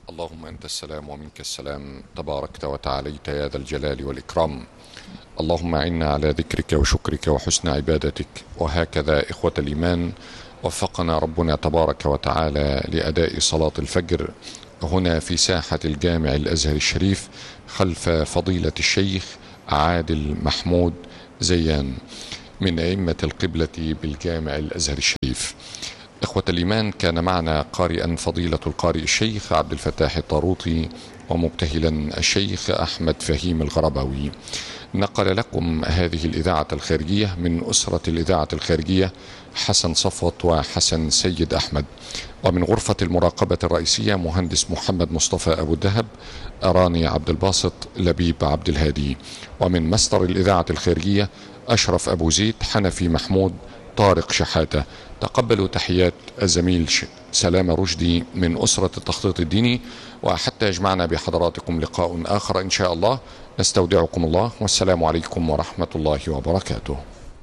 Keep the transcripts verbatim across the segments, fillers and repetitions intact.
اللهم أنت السلام ومنك السلام، تباركت وتعاليت يا ذا الجلال والإكرام. اللهم أعنا على ذكرك وشكرك وحسن عبادتك. وهكذا إخوة الإيمان، وفقنا ربنا تبارك وتعالى لأداء صلاة الفجر هنا في ساحة الجامع الأزهر الشريف خلف فضيلة الشيخ عادل محمود زيان من أئمة القبلة بالجامع الأزهر الشريف. إخوة الإيمان، كان معنا قارئا فضيلة القارئ الشيخ عبد الفتاح الطاروطي، ومبتهلا الشيخ أحمد فهيم الغرباوي. نقل لكم هذه الإذاعة الخارجية من أسرة الإذاعة الخارجية حسن صفوت وحسن سيد أحمد، ومن غرفة المراقبة الرئيسية مهندس محمد مصطفى أبو الدهب، أراني عبد الباسط، لبيب عبد الهادي، ومن مصدر الإذاعة الخارجية أشرف أبو زيد، حنفي محمود، طارق شحاتة. تقبلوا تحيات الزميل سلام رشدي من أسرة التخطيط الديني، وحتى يجمعنا بحضراتكم لقاء آخر إن شاء الله، نستودعكم الله، والسلام عليكم ورحمة الله وبركاته.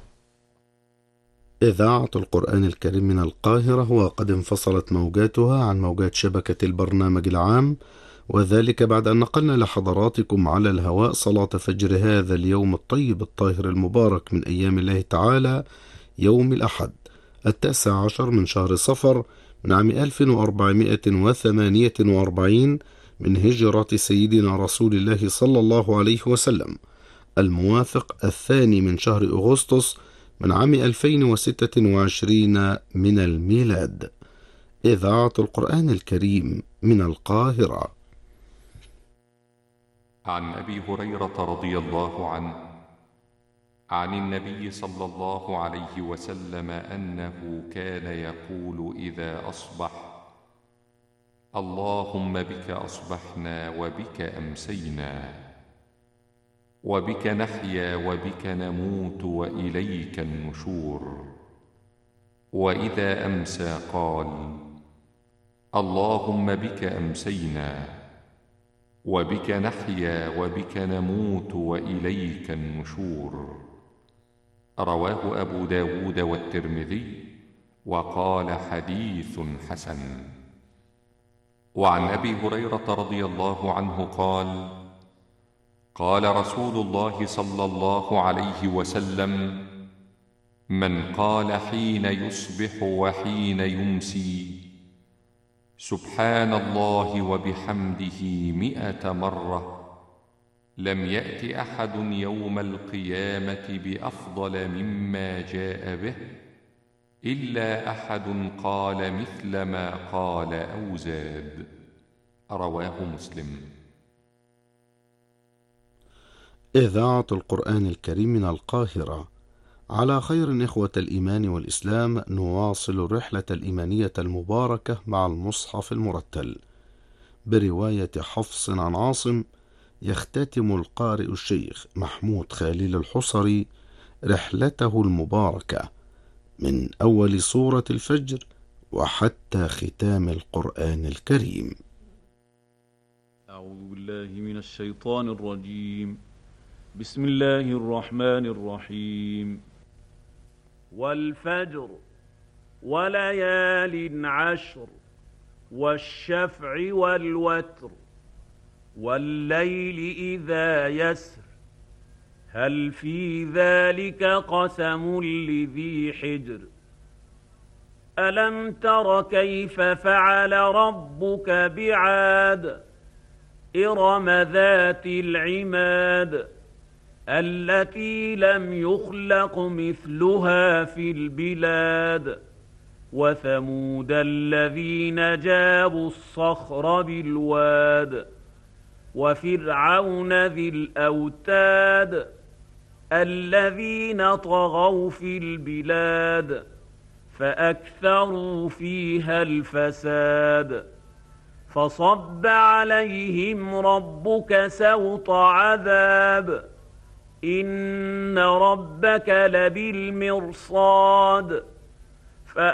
إذاعة القرآن الكريم من القاهرة، وقد انفصلت موجاتها عن موجات شبكة البرنامج العام، وذلك بعد أن نقلنا لحضراتكم على الهواء صلاة فجر هذا اليوم الطيب الطاهر المبارك من أيام الله تعالى، يوم الأحد التاسع عشر من شهر صفر من عام ألف وأربعمائة وثمانية وأربعين من هجرة سيدنا رسول الله صلى الله عليه وسلم، الموافق الثاني من شهر أغسطس من عام ألفين وستة وعشرين من الميلاد. إذاعة القرآن الكريم من القاهرة. عن أبي هريرة رضي الله عنه عن النبي صلى الله عليه وسلم أنه كان يقول إذا أصبح: اللهم بك أصبحنا وبك أمسينا وبك نحيا وبك نموت وإليك النشور. وإذا أمسى قال: اللهم بك أمسينا وبك نحيا وبك نموت وإليك النشور. رواه أبو داود والترمذي، وقال حديث حسن. وعن أبي هريرة رضي الله عنه قال: قال رسول الله صلى الله عليه وسلم: من قال حين يصبح وحين يمسي سبحان الله وبحمده مئة مرة، لم يأت أحد يوم القيامة بأفضل مما جاء به إلا أحد قال مثل ما قال أو زاد. رواه مسلم. إذاعة القرآن الكريم من القاهرة. على خير إخوة الإيمان والإسلام، نواصل الرحلة الإيمانية المباركة مع المصحف المرتل برواية حفص عن عاصم. يختتم القارئ الشيخ محمود خليل الحصري رحلته المباركة من أول سورة الفجر وحتى ختام القرآن الكريم. أعوذ بالله من الشيطان الرجيم. بسم الله الرحمن الرحيم. والفجر وليال عشر والشفع والوتر والليل إذا يسر هل في ذلك قسم لذي حجر ألم تر كيف فعل ربك بعاد إرم ذات العماد التي لم يخلق مثلها في البلاد وثمود الذين جابوا الصخر بالواد وفرعون ذي الأوتاد الذين طغوا في البلاد فأكثروا فيها الفساد فصب عليهم ربك سوط عذاب إن ربك لبالمرصاد